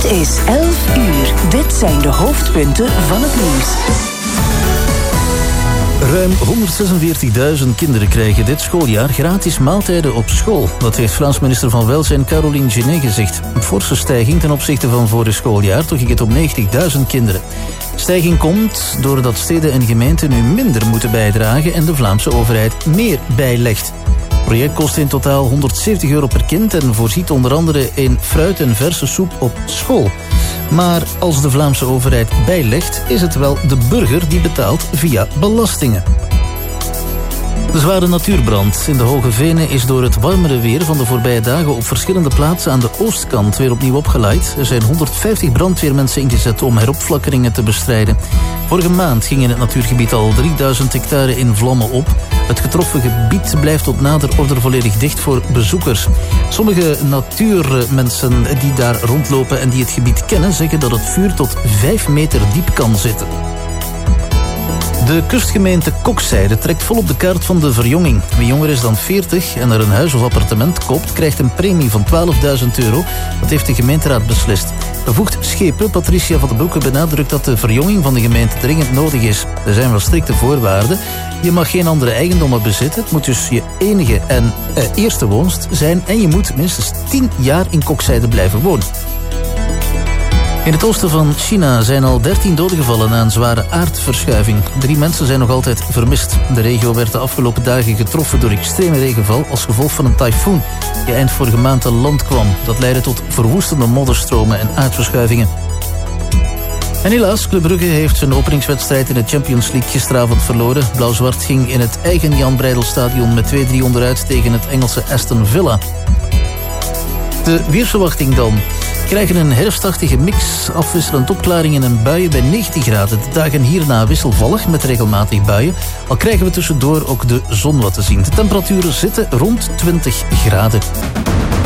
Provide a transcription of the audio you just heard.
is 11 uur. Dit zijn de hoofdpunten van het nieuws. Ruim 146.000 kinderen krijgen dit schooljaar gratis maaltijden op school. Dat heeft Vlaams minister van Welzijn Caroline Genet gezegd. Een forse stijging ten opzichte van vorig schooljaar. Toch ging het om 90.000 kinderen. De stijging komt doordat steden en gemeenten nu minder moeten bijdragen en de Vlaamse overheid meer bijlegt. Het project kost in totaal €170 per kind en voorziet onder andere in fruit en verse soep op school. Maar als de Vlaamse overheid bijlegt, is het wel de burger die betaalt via belastingen. De zware natuurbrand in de Hoge Venen is door het warmere weer van de voorbije dagen op verschillende plaatsen aan de oostkant weer opnieuw opgeleid. Er zijn 150 brandweermensen ingezet om heropflakkeringen te bestrijden. Vorige maand ging in het natuurgebied al 3000 hectare in vlammen op. Het getroffen gebied blijft tot nader order volledig dicht voor bezoekers. Sommige natuurmensen die daar rondlopen en die het gebied kennen, zeggen dat het vuur tot 5 meter diep kan zitten. De kustgemeente Kokzijde trekt volop de kaart van de verjonging. Wie jonger is dan 40 en er een huis of appartement koopt, krijgt een premie van €12.000. Dat heeft de gemeenteraad beslist. Bevoegd schepen Patricia van den Broeke benadrukt dat de verjonging van de gemeente dringend nodig is. Er zijn wel strikte voorwaarden. Je mag geen andere eigendommen bezitten. Het moet dus je enige en eerste woonst zijn. En je moet minstens 10 jaar in Kokzijde blijven wonen. In het oosten van China zijn al 13 doden gevallen na een zware aardverschuiving. 3 mensen zijn nog altijd vermist. De regio werd de afgelopen dagen getroffen door extreme regenval als gevolg van een tyfoon die eind vorige maand aan land kwam. Dat leidde tot verwoestende modderstromen en aardverschuivingen. En helaas, Club Brugge heeft zijn openingswedstrijd in de Champions League gisteravond verloren. Blauw-zwart ging in het eigen Jan Breidel-stadion met 2-3 onderuit tegen het Engelse Aston Villa. De weersverwachting dan. We krijgen een herfstachtige mix, afwisselend opklaringen en buien bij 19 graden. De dagen hierna wisselvallig met regelmatig buien. Al krijgen we tussendoor ook de zon wat te zien. De temperaturen zitten rond 20 graden.